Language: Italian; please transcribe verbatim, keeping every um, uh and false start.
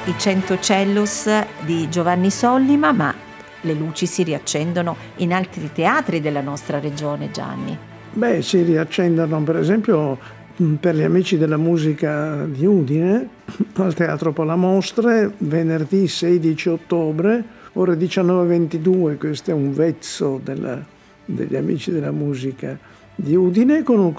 i Cento Cellus di Giovanni Sollima, ma le luci si riaccendono in altri teatri della nostra regione, Gianni. Beh, si riaccendono per esempio per gli amici della musica di Udine, al Teatro Palamostre, venerdì sedici ottobre, ore diciannove e ventidue. Questo è un vezzo della, degli amici della musica di Udine, con un